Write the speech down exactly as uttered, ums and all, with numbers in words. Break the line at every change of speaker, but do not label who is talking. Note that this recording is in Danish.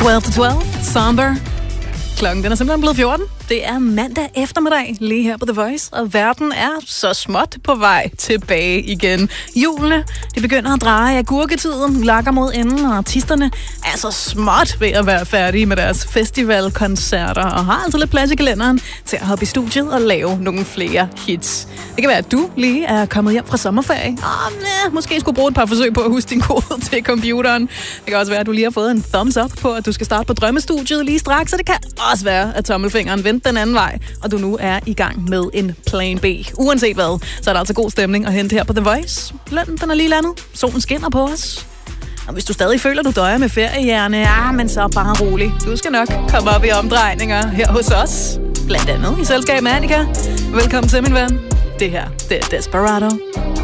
tolv til tolv, Somber. Klokken den er simpelthen blevet fjorten. Det er mandag eftermiddag lige her på The Voice, og verden er så småt på vej tilbage igen. Julene, de begynder at dreje, agurketiden lakker mod enden, og artisterne er så småt ved at være færdige med deres festivalkoncerter, og har altså lidt plads i kalenderen til at hoppe i studiet og lave nogle flere hits. Det kan være, at du lige er kommet hjem fra sommerferie, og næh, måske skulle bruge et par forsøg på at huske din kode til computeren. Det kan også være, at du lige har fået en thumbs up på, at du skal starte på drømmestudiet lige straks, så det kan også være, at tommelfingeren vendte den anden vej, og du nu er i gang med en plan B. Uanset hvad, så er der altså god stemning at hente her på The Voice. Lønnen, den er lige landet. Solen skinner på os. Og hvis du stadig føler, du døjer med feriehjerne, ja, men så bare rolig. Du skal nok komme op i omdrejninger her hos os. Blandt andet i selskab med Annika. Velkommen til, min ven. Det her, det er Desperado.